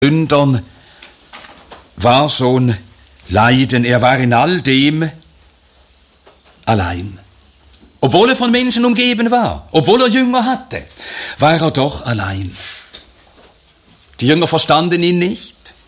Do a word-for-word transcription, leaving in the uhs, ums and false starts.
Sündern war schon Leiden. Er war in all dem allein. Obwohl er von Menschen umgeben war, obwohl er Jünger hatte, war er doch allein. Die Jünger verstanden ihn nicht.